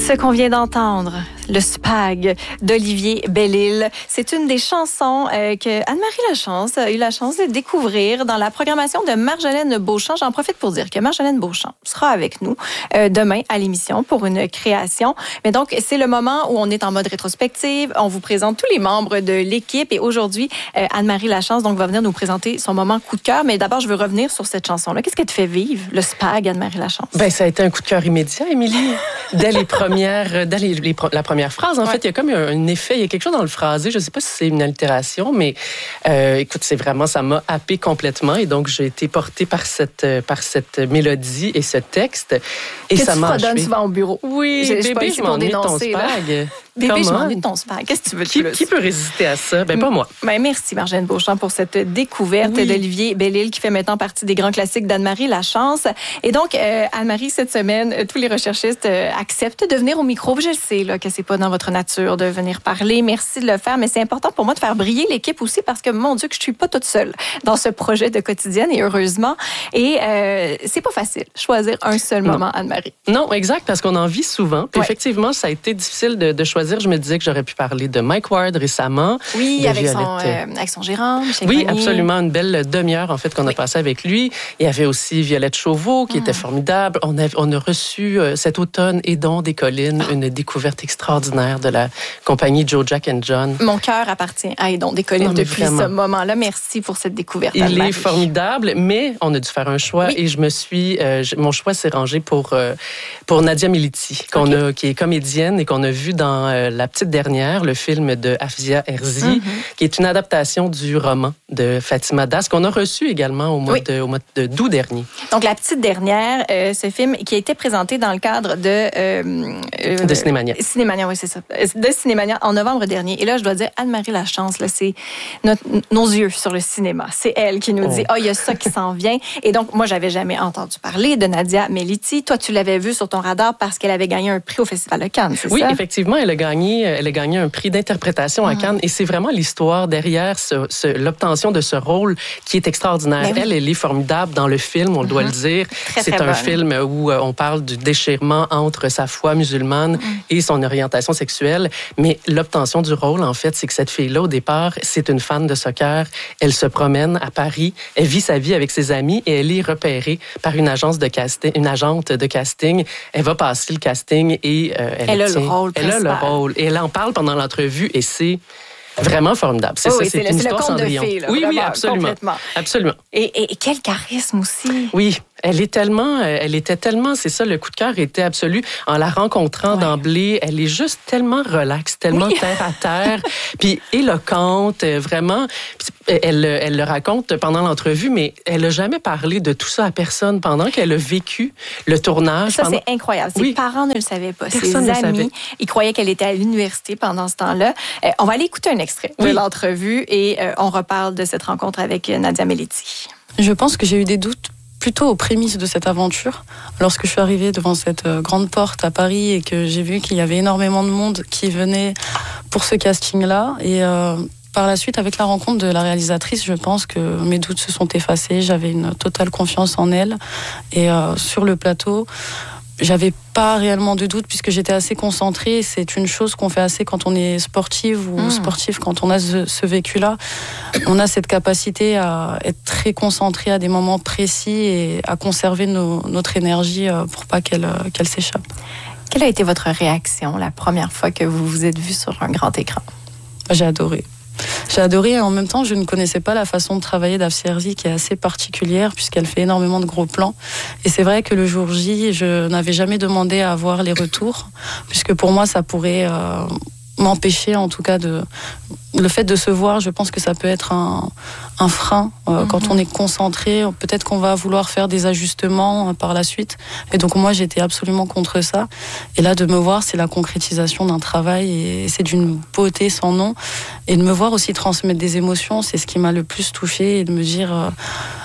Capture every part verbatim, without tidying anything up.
Ce qu'on vient d'entendre, le Spag d'Olivier Belle-Île, c'est une des chansons euh, que Anne-Marie Lachance a eu la chance de découvrir dans la programmation de Marjolaine Beauchamp. J'en profite pour dire que Marjolaine Beauchamp sera avec nous euh, demain à l'émission pour une création. Mais donc, c'est le moment où on est en mode rétrospective. On vous présente tous les membres de l'équipe et aujourd'hui, euh, Anne-Marie Lachance donc, va venir nous présenter son moment coup de cœur. Mais d'abord, je veux revenir sur cette chanson-là. Qu'est-ce qu'elle te fait vivre, le Spag, Anne-Marie Lachance? Ben, ça a été un coup de cœur immédiat, Émilie. Dès les premières, dès les, les, la première phrase, en ouais. fait, il y a comme un, un effet, il y a quelque chose dans le phrasé. Je ne sais pas si c'est une allitération, mais euh, écoute, c'est vraiment, ça m'a happé complètement. Et donc, j'ai été portée par cette, par cette mélodie et ce texte. Et que ça tu m'a fredonnes souvent au bureau. Oui, je, bébé, je m'ennuie de ton Spag. Bébé, je m'ennuie de ton Spag. Qu'est-ce que tu veux de qui, plus? Qui peut résister à ça? Ben, pas moi. Ben, merci, Marjolaine Beauchamp, pour cette découverte oui. d'Olivier Belle-Île qui fait maintenant partie des grands classiques d'Anne-Marie Lachance. Et donc, euh, Anne-Marie, cette semaine, tous les recherchistes euh, acceptent de venir au micro. Je le sais là, que c'est pas dans votre nature de venir parler. Merci de le faire, mais c'est important pour moi de faire briller l'équipe aussi parce que, mon Dieu, que je suis pas toute seule dans ce projet de quotidienne et heureusement. Et euh, c'est pas facile, choisir un seul non. moment, Anne-Marie. Non, exact, parce qu'on en vit souvent. Puis ouais. effectivement, ça a été difficile de, de choisir. Je me disais que j'aurais pu parler de Mike Ward récemment. Oui, avec son, euh, avec son gérant, Michel Oui, Grenier. Absolument. Une belle demi-heure, en fait, qu'on oui. a passé avec lui. Il y avait aussi Violette Chauveau, qui mmh. était formidable. On a, on a reçu euh, cet automne Aidons des collines, oh. une découverte extraordinaire de la compagnie Joe, Jack and John. Mon cœur appartient à Aidons des collines non, depuis vraiment. ce moment-là. Merci pour cette découverte. Il Anne-Marie. est formidable, mais on a dû faire un choix oui. et je me suis, euh, mon choix s'est rangé pour euh, pour Nadia Meliti, qu'on okay. a, qui est comédienne et qu'on a vu dans euh, La Petite Dernière, le film de Hafizia Herzi, mm-hmm. qui est une adaptation du roman de Fatima Das, qu'on a reçu également au mois, oui. de, au mois de d'août dernier. Donc, La Petite Dernière, euh, ce film qui a été présenté dans le cadre de... Euh, euh, de Cinémania. Cinémania, oui, c'est ça. De Cinémania en novembre dernier. Et là, je dois dire, Anne-Marie Lachance, là, c'est notre, nos yeux sur le cinéma. C'est elle qui nous oh. dit, ah, oh, il y a ça qui s'en vient. Et donc, moi, j'avais jamais entendu parler de Nadia Meliti. Toi, tu l'avais vue sur ton radar parce qu'elle avait gagné un prix au Festival de Cannes, c'est oui, ça? Oui, effectivement, elle a gagné, elle a gagné un prix d'interprétation à Cannes. Et c'est vraiment l'histoire derrière ce, ce, l'obtention de ce rôle qui est extraordinaire. Oui. Elle, elle est formidable dans le film, on mm-hmm. doit le dire. Très, c'est très un bonne. film où on parle du déchirement entre sa foi musulmane mm. et son orientation sexuelle. Mais l'obtention du rôle, en fait, c'est que cette fille-là, au départ, c'est une fan de soccer. Elle se promène à Paris, elle vit sa vie avec ses amis et elle est repérée par une agence de casting, une agente de casting. Elle va passer le casting et euh, elle, elle a tient, le rôle Elle principal. a le rôle. Et elle en parle pendant l'entrevue et c'est vraiment formidable. C'est oh, ça, oui, c'est, c'est une le, histoire c'est le Cendrillon. De fée, là, oui, vraiment, oui, absolument. Absolument. Et, et, et quel charisme aussi. Oui. Elle est tellement, elle était tellement, c'est ça, le coup de cœur était absolu. En la rencontrant ouais. d'emblée, elle est juste tellement relaxe, tellement oui. terre à terre, puis éloquente, vraiment. Puis elle, elle le raconte pendant l'entrevue, mais elle n'a jamais parlé de tout ça à personne pendant qu'elle a vécu le tournage. Ça, pendant... c'est incroyable. Ses oui. parents ne le savaient pas. Personne Ses amis, ils croyaient qu'elle était à l'université pendant ce temps-là. Euh, on va aller écouter un extrait oui. de l'entrevue et euh, on reparle de cette rencontre avec Nadia Meliti. Je pense que j'ai eu des doutes plutôt aux prémices de cette aventure. Lorsque je suis arrivée devant cette grande porte à Paris et que j'ai vu qu'il y avait énormément de monde qui venait pour ce casting-là. Et euh, par la suite, avec la rencontre de la réalisatrice, je pense que mes doutes se sont effacés. J'avais une totale confiance en elle. Et euh, sur le plateau, j'avais pas réellement de doute puisque j'étais assez concentrée. C'est une chose qu'on fait assez quand on est sportive ou mmh. sportif, quand on a ce, ce vécu-là. On a cette capacité à être très concentré à des moments précis et à conserver nos, notre énergie pour pas qu'elle, qu'elle s'échappe. Quelle a été votre réaction la première fois que vous vous êtes vu sur un grand écran? J'ai adoré. J'ai adoré et en même temps, je ne connaissais pas la façon de travailler d'Hafizia Herzi qui est assez particulière puisqu'elle fait énormément de gros plans. Et c'est vrai que le jour J, je n'avais jamais demandé à avoir les retours puisque pour moi, ça pourrait euh, m'empêcher en tout cas de... Le fait de se voir, je pense que ça peut être un, un frein. Euh, mm-hmm. Quand on est concentré, peut-être qu'on va vouloir faire des ajustements euh, par la suite. Et donc moi, j'étais absolument contre ça. Et là, de me voir, c'est la concrétisation d'un travail et c'est d'une beauté sans nom. Et de me voir aussi transmettre des émotions, c'est ce qui m'a le plus touchée et de me dire... Euh,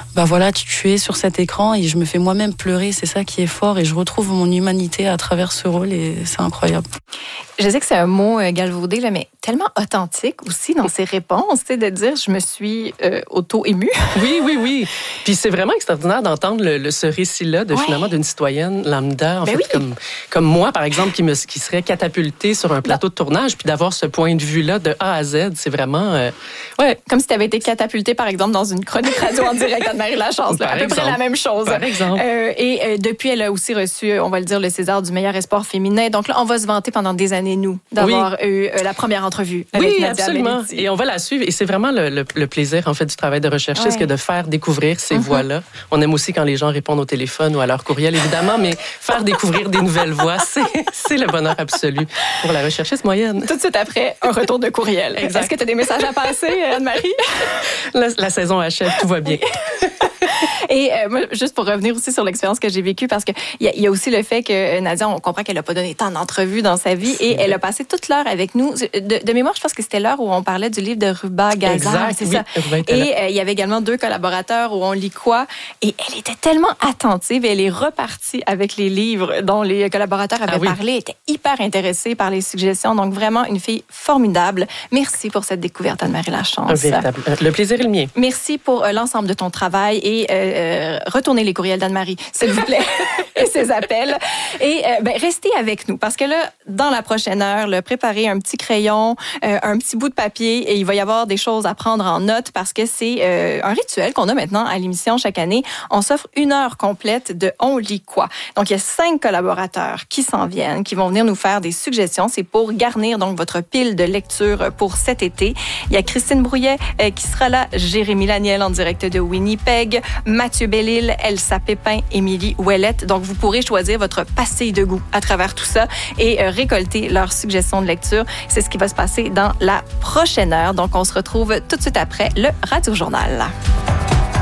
bah voilà, tu es sur cet écran et je me fais moi-même pleurer. C'est ça qui est fort et je retrouve mon humanité à travers ce rôle et c'est incroyable. Je sais que c'est un mot euh, galvaudé, là, mais tellement authentique aussi dans ses réponses, tu sais, de dire je me suis euh, auto-émue. Oui, oui, oui. Puis c'est vraiment extraordinaire d'entendre le, le, ce récit-là de, ouais. finalement d'une citoyenne lambda, en ben fait, oui. comme, comme moi, par exemple, qui, me, qui serait catapultée sur un plateau de tournage, puis d'avoir ce point de vue-là de A à Z, c'est vraiment... Euh, ouais. Comme si tu avais été catapultée, par exemple, dans une chronique radio en direct Anne-Marie Lachance. Là, à peu exemple. près la même chose. Par exemple. Euh, et euh, depuis, elle a aussi reçu, on va le dire, le César du meilleur espoir féminin. Donc là, on va se vanter pendant des années, nous, d'avoir oui. eu euh, la première entrevue avec oui, Nadia absolument. Benetti. Et on va la suivre. Et c'est vraiment le, le, le plaisir, en fait, du travail de recherchiste ouais. que de faire découvrir ces mm-hmm. voix-là. On aime aussi quand les gens répondent au téléphone ou à leur courriel, évidemment, mais faire découvrir des nouvelles voix, c'est, c'est le bonheur absolu pour la recherchiste moyenne. Tout de suite après, un retour de courriel. Exact. Est-ce que tu as des messages à passer, Anne-Marie? La, la saison achève, tout va bien. Et euh, moi, juste pour revenir aussi sur l'expérience que j'ai vécue, parce qu'il y, y a aussi le fait que Nadia, on comprend qu'elle n'a pas donné tant d'entrevues dans sa vie, et elle a passé toute l'heure avec nous. De, de mémoire, je pense que c'était l'heure où on parlait du livre de Ruba Gazar, exact, c'est oui, ça. Et euh, il y avait également deux collaborateurs où on lit quoi, et elle était tellement attentive, et elle est repartie avec les livres dont les collaborateurs avaient ah, oui. parlé, elle était hyper intéressée par les suggestions, donc vraiment une fille formidable. Merci pour cette découverte, Anne-Marie Lachance. Un véritable. Le plaisir est le mien. Merci pour euh, l'ensemble de ton travail, et euh, retournez les courriels d'Anne-Marie, s'il vous plaît, et ses appels. Et euh, ben, restez avec nous, parce que là, dans la prochaine heure, là, préparez un petit crayon, euh, un petit bout de papier, et il va y avoir des choses à prendre en note, parce que c'est euh, un rituel qu'on a maintenant à l'émission chaque année. On s'offre une heure complète de On lit quoi. Donc, il y a cinq collaborateurs qui s'en viennent, qui vont venir nous faire des suggestions. C'est pour garnir donc votre pile de lecture pour cet été. Il y a Christine Brouillet euh, qui sera là, Jérémy Laniel en direct de Winnipeg, Mathieu Bellil, Elsa Pépin, Émilie Ouellette. Donc, vous pourrez choisir votre pastille de goût à travers tout ça et euh, récolter leurs suggestions de lecture. C'est ce qui va se passer dans la prochaine heure. Donc, on se retrouve tout de suite après le Radio Journal.